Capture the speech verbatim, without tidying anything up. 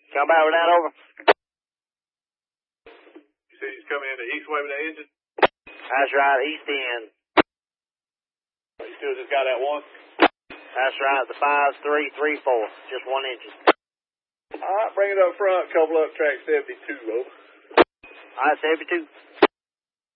Come back with that over. You said he's coming in the east way with the engine? That's right, east end. You still just got that one? That's right, the five's three, three, four. Just one engine. All right, bring it up front, couple up track seventy-two, though. All right, seventy-two.